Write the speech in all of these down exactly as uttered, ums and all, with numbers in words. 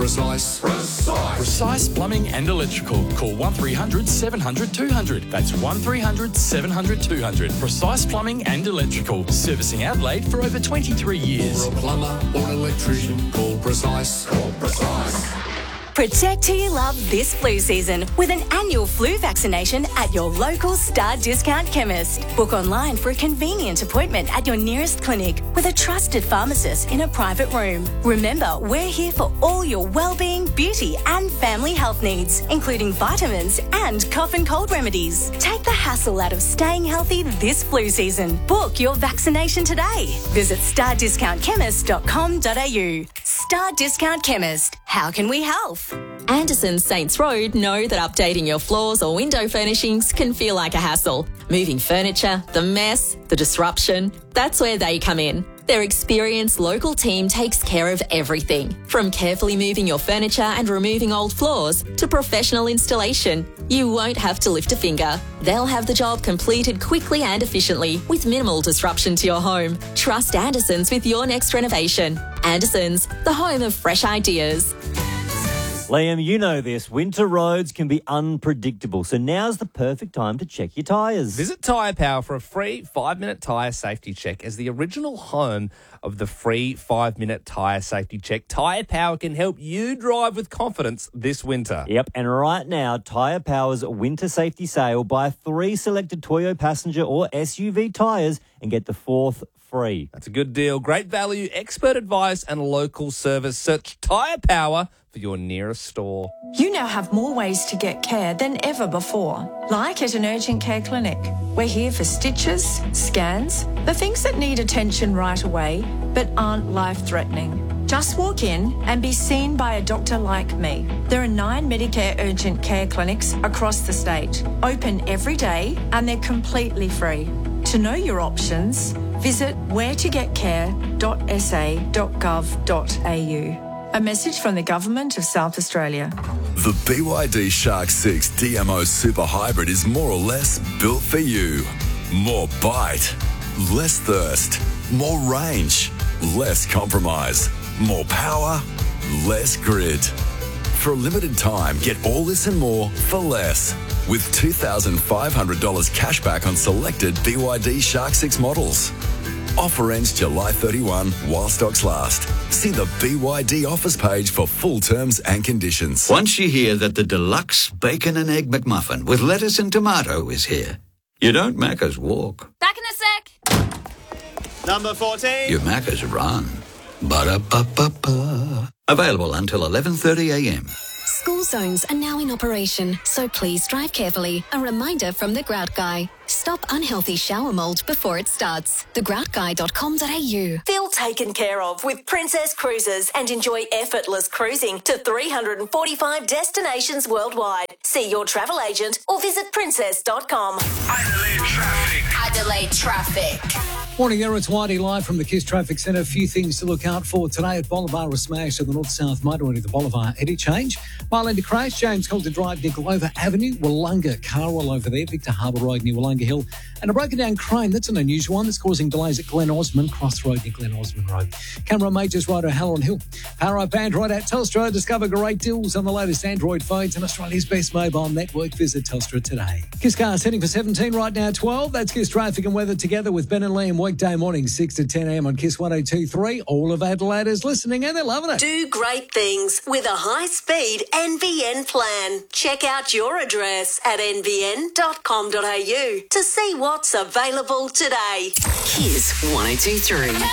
Precise. Precise. Precise Plumbing and Electrical. Call one three hundred seven hundred two hundred. That's one three hundred seven hundred two hundred. Precise Plumbing and Electrical. Servicing Adelaide for over twenty-three years. For a plumber or an electrician, call Precise. Call Precise. Protect who you love this flu season with an annual flu vaccination at your local Star Discount Chemist. Book online for a convenient appointment at your nearest clinic with a trusted pharmacist in a private room. Remember, we're here for all your wellbeing, beauty and family health needs, including vitamins and cough and cold remedies. Take the hassle out of staying healthy this flu season. Book your vaccination today. Visit star discount chemist dot com dot a u. Star Discount Chemist. How can we help? Anderson Saints Road know that updating your floors or window furnishings can feel like a hassle. Moving furniture, the mess, the disruption, that's where they come in. Their experienced local team takes care of everything, from carefully moving your furniture and removing old floors to professional installation. You won't have to lift a finger. They'll have the job completed quickly and efficiently with minimal disruption to your home. Trust Anderson's with your next renovation. Anderson's, the home of fresh ideas. Liam, you know this. Winter roads can be unpredictable, so now's the perfect time to check your tyres. Visit Tyre Power for a free five-minute tyre safety check. As the original home of the free five-minute tyre safety check, Tyre Power can help you drive with confidence this winter. Yep, and right now, Tyre Power's winter safety sale, buy three selected Toyo passenger or S U V tyres and get the fourth free. That's a good deal. Great value, expert advice and local service. Search Tyre Power for your nearest store. You now have more ways to get care than ever before, like at an urgent care clinic. We're here for stitches, scans, the things that need attention right away but aren't life-threatening. Just walk in and be seen by a doctor like me. There are nine Medicare urgent care clinics across the state, open every day, and they're completely free. To know your options, visit where to get care dot s a dot gov dot a u. A message from the Government of South Australia. The B Y D Shark six D M O Super Hybrid is more or less built for you. More bite, less thirst, more range, less compromise, more power, less grit. For a limited time, get all this and more for less. With two thousand five hundred dollars cash back on selected B Y D Shark six models. Offer ends July thirty-first while stocks last. See the B Y D offers page for full terms and conditions. Once you hear that the deluxe bacon and egg McMuffin with lettuce and tomato is here, you don't Macca's walk. Back in a sec. Number fourteen. You Macca's run. Ba-da-ba-ba-ba. Available until eleven thirty a m. School zones are now in operation, so please drive carefully. A reminder from the Grout Guy. Stop unhealthy shower mould before it starts. the grout guy dot com dot a u. Feel taken care of with Princess Cruises and enjoy effortless cruising to three hundred forty-five destinations worldwide. See your travel agent or visit princess dot com. Adelaide traffic. Adelaide traffic. Morning there, it's Whitey live from the Kiss Traffic Centre. A few things to look out for today at Bolivar, a smash to the north-south motorway to the Bolivar eddy change. Marlenda crash, James Hilton Drive near Glover Avenue, Wollonga, car roll over there, Victor Harbour Road near Wollonga Hill. And a broken down crane, that's an unusual one, that's causing delays at Glen Osmond, Cross Road near Glen Osmond Road. Camera Majors Road, O'Halloran Hill. Power up Android at Telstra. Discover great deals on the latest Android phones and Australia's best mobile network. Visit Telstra today. Kiss cars heading for seventeen right now, twelve. That's Kiss Traffic and Weather together with Ben and Liam weekday morning, six to ten a m on Kiss one oh two point three. All of Adelaide is listening and they're loving it. Do great things with a high-speed N B N plan. Check out your address at n b n dot com dot a u to see what's available today. Kiss one oh two point three.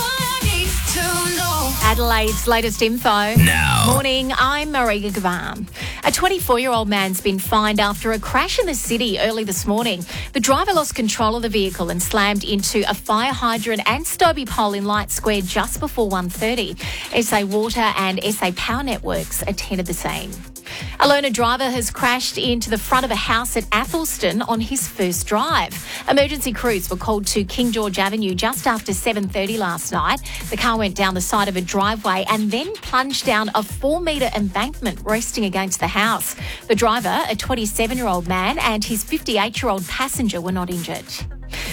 Adelaide's latest info. Now. Morning, I'm Maria Gavan. A twenty-four-year-old man's been fined after a crash in the city early this morning. The driver lost control of the vehicle and slammed into a fire hydrant and Stobie pole in Light Square just before one thirty. S A Water and S A Power Networks attended the scene. A loner driver has crashed into the front of a house at Athelston on his first drive. Emergency crews were called to King George Avenue just after seven thirty last night. The car went down the side of a driveway and then plunged down a four-metre embankment resting against the house. The driver, a twenty-seven-year-old man, and his fifty-eight-year-old passenger were not injured.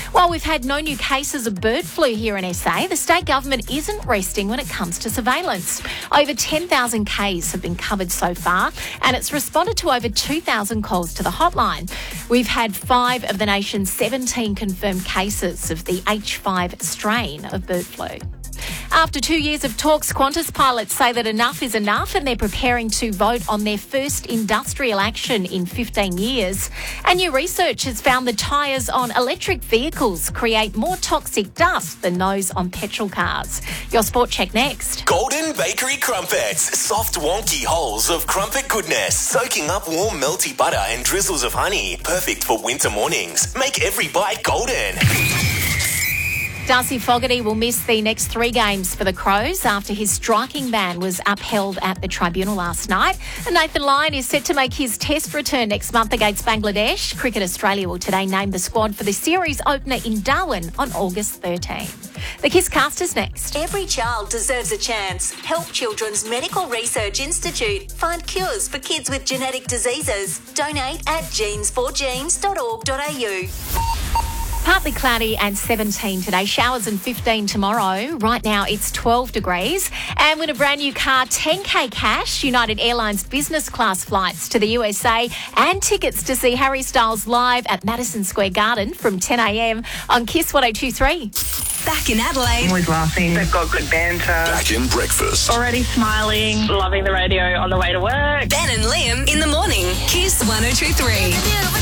While we've had no new cases of bird flu here in S A, the state government isn't resting when it comes to surveillance. Over ten thousand Ks have been covered so far, and it's responded to over two thousand calls to the hotline. We've had five of the nation's seventeen confirmed cases of the H five strain of bird flu. After two years of talks, Qantas pilots say that enough is enough and they're preparing to vote on their first industrial action in fifteen years. And new research has found the tyres on electric vehicles create more toxic dust than those on petrol cars. Your sport check next. Golden Bakery Crumpets. Soft, wonky holes of crumpet goodness, soaking up warm, melty butter and drizzles of honey. Perfect for winter mornings. Make every bite golden. Darcy Fogarty will miss the next three games for the Crows after his striking ban was upheld at the tribunal last night. And Nathan Lyon is set to make his test return next month against Bangladesh. Cricket Australia will today name the squad for the series opener in Darwin on August thirteenth. The Kiss Cast is next. Every child deserves a chance. Help Children's Medical Research Institute find cures for kids with genetic diseases. Donate at genes for genes dot org dot a u. Partly cloudy and seventeen today, showers and fifteen tomorrow. Right now it's twelve degrees. And with a brand new car, ten K cash, United Airlines business class flights to the U S A and tickets to see Harry Styles live at Madison Square Garden from ten a m on Kiss one oh two three. Back in Adelaide. Always laughing. They've got good banter. Back in breakfast. Already smiling. Loving the radio on the way to work. Ben and Liam in the morning. Kiss one oh two three.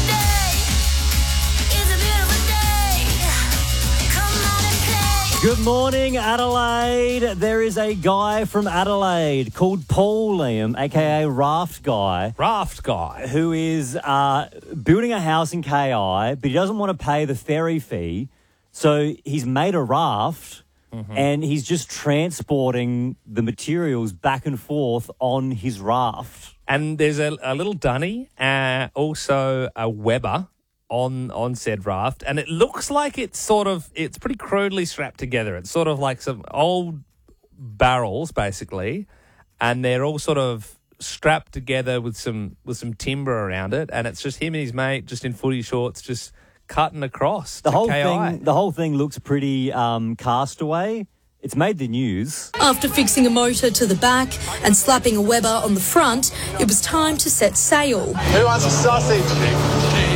Good morning, Adelaide. There is a guy from Adelaide called Paul Liam, a k a. Raft Guy. Raft Guy. Who is uh, building a house in K I, but he doesn't want to pay the ferry fee. So he's made a raft mm-hmm. and he's just transporting the materials back and forth on his raft. And there's a, a little dunny, uh, also a Weber on on said raft, and it looks like it's sort of it's pretty crudely strapped together. It's sort of like some old barrels basically, and they're all sort of strapped together with some with some timber around it, and it's just him and his mate just in footy shorts just cutting across the to whole K I. thing the whole thing looks pretty um Castaway. It's made the news. After fixing a motor to the back and slapping a Weber on the front, it was time to set sail. Who wants a sausage?